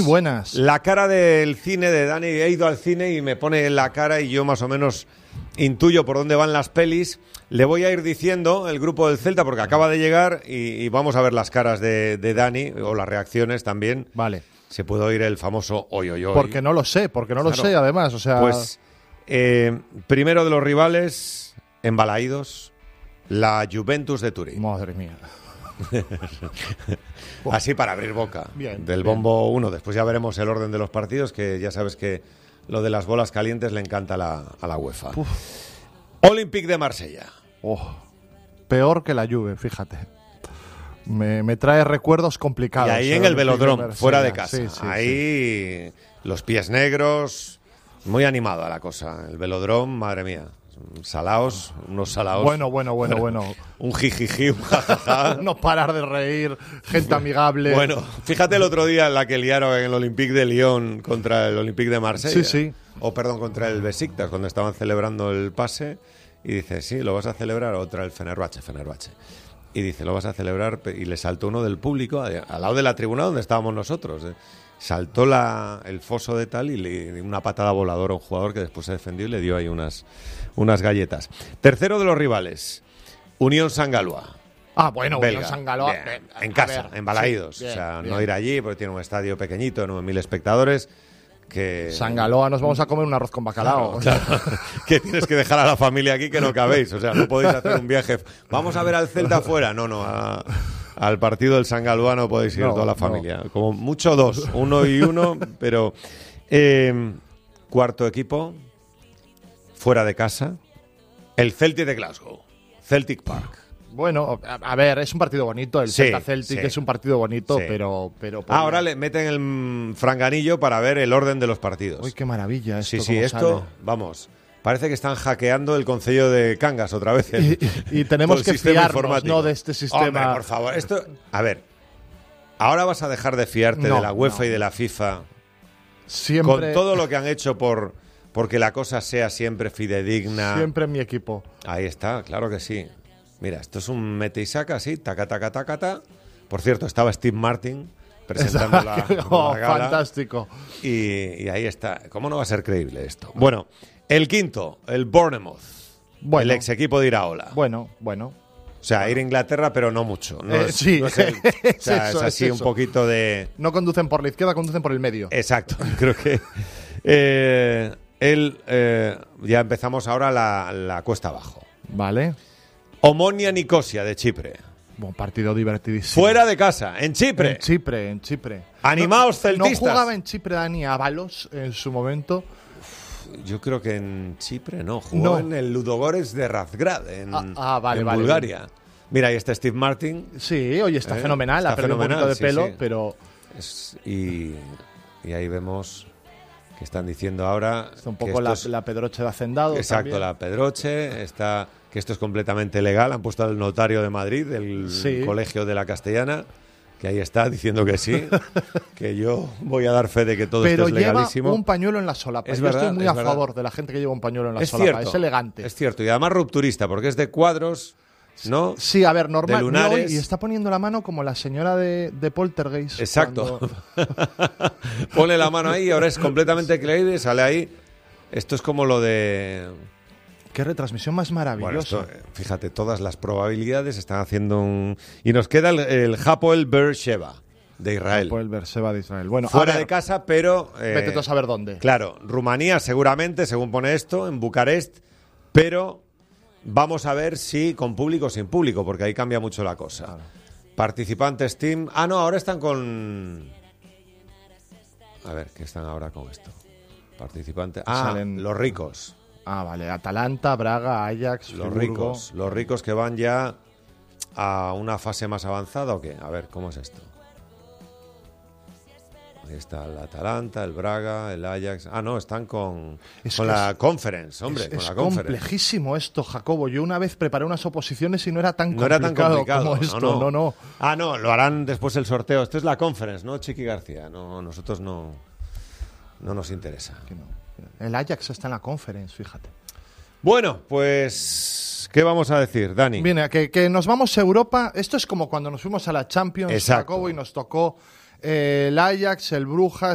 buenas. La cara del cine de Dani. He ido al cine y me pone la cara y yo más o menos intuyo por dónde van las pelis. Le voy a ir diciendo el grupo del Celta porque acaba de llegar y vamos a ver las caras de Dani o las reacciones también. Vale. Se puede oír el famoso oy, oy, oy. Porque no lo sé, además. O sea... Pues primero de los rivales embalaídos, la Juventus de Turín. Madre mía. Así para abrir boca. Bien, del bombo 1. Después ya veremos el orden de los partidos, que ya sabes que lo de las bolas calientes le encanta a la UEFA. Uf. Olympique de Marsella. Peor que la Juve, fíjate. Me trae recuerdos complicados. Y ahí en el Velodrome, fuera de casa. Sí, ahí los pies negros, muy animada la cosa. El Velodrome, madre mía. Unos salaos. Bueno. Un jijiji, un jajaja. No parar de reír, gente amigable. Bueno, fíjate el otro día la que liaron en el Olympique de Lyon contra el Olympique de Marsella. Sí. Contra el Besiktas, cuando estaban celebrando el pase. Y dice, sí, ¿lo vas a celebrar? Otra el Fenerbahce. Y dice, ¿lo vas a celebrar? Y le saltó uno del público, al lado de la tribuna donde estábamos nosotros. Saltó el foso de tal y le dio una patada voladora a un jugador que después se defendió y le dio ahí unas galletas. Tercero de los rivales, Unión Sangaloa. Bueno, belga. Unión Sangaloa. En casa, en Balaídos. Sí, bien, no ir allí porque tiene un estadio pequeñito, 9.000 espectadores. Sangaloa, nos vamos a comer un arroz con bacalao. Claro. Que tienes que dejar a la familia aquí que no cabéis. O sea, no podéis hacer un viaje. Vamos a ver al Celta afuera. No. Al partido del Sangaloa no podéis ir toda la familia. Como mucho 2, 1 y 1, pero cuarto equipo, fuera de casa, el Celtic de Glasgow, Celtic Park. Bueno, a ver, es un partido bonito, el Celta Celtic es un partido bonito, pero ahora le meten el franganillo para ver el orden de los partidos. Uy, qué maravilla esto. Sí, esto, vamos, parece que están hackeando el concello de Cangas otra vez. Y tenemos que fiarnos, ¿no?, de este sistema. Hombre, por favor, a ver, ahora vas a dejar de fiarte de la UEFA y de la FIFA siempre, con todo lo que han hecho porque la cosa sea siempre fidedigna. Siempre en mi equipo. Ahí está, claro que sí. Mira, esto es un mete y saca, así, taca. Por cierto, estaba Steve Martin presentando la gala. Fantástico. Y ahí está. ¿Cómo no va a ser creíble esto? Bueno, el quinto, el Bournemouth. El ex equipo de Iraola. Bueno. O sea, ir a Inglaterra, pero no mucho. Sí. Es así un poquito de... No conducen por la izquierda, conducen por el medio. Exacto. Creo que... ya empezamos ahora la cuesta abajo. Vale. Omonia Nicosia de Chipre. Buen partido divertidísimo. Fuera de casa, en Chipre. En Chipre. Animados celtistas. ¿No jugaba en Chipre Dani Ábalos en su momento? Yo creo que en Chipre no. Jugó en el Ludogorets de Razgrad, en Bulgaria. Vale. Mira, ahí está Steve Martin. Sí, oye, está fenomenal. Ha perdido un poquito de pelo, pero... Y ahí vemos... que están diciendo ahora... Está un poco la Pedroche de Hacendado. Exacto, también. La Pedroche, está que esto es completamente legal. Han puesto al notario de Madrid, del Colegio de la Castellana, que ahí está diciendo que sí, que yo voy a dar fe de que todo esto es legalísimo. Pero lleva un pañuelo en la solapa. Yo estoy muy a favor de la gente que lleva un pañuelo en la solapa. Es elegante. Es cierto, y además rupturista, porque es de cuadros... ¿no? Sí, a ver, normal. De lunares. Y está poniendo la mano como la señora de Poltergeist. Exacto. Pone la mano ahí y ahora es completamente creíble, sale ahí. Esto es como lo de... Qué retransmisión más maravillosa. Bueno, fíjate, todas las probabilidades están haciendo un... Y nos queda el Hapoel Beersheva de Israel. Hapoel Beersheva de Israel. Bueno, fuera de casa, pero... vete tú a saber dónde. Claro, Rumanía seguramente, según pone esto, en Bucarest, pero... Vamos a ver si con público o sin público, porque ahí cambia mucho la cosa. Claro. Participantes Team... ahora están con... A ver, ¿qué están ahora con esto? Participantes... Salen... los ricos. Vale. Atalanta, Braga, Ajax, Friburgo. Los ricos que van ya a una fase más avanzada, ¿o qué? A ver, ¿cómo es esto? Ahí está el Atalanta, el Braga, el Ajax... están con la Conference, hombre. Es con la complejísimo esto, Jacobo. Yo una vez preparé unas oposiciones y no era tan complicado como esto. No. No, lo harán después el sorteo. Esto es la Conference, ¿no, Chiqui García? No, nosotros no nos interesa. El Ajax está en la Conference, fíjate. Bueno, pues... ¿Qué vamos a decir, Dani? Mira, que nos vamos a Europa. Esto es como cuando nos fuimos a la Champions, exacto, Jacobo, y nos tocó... el Ajax, el Brujas,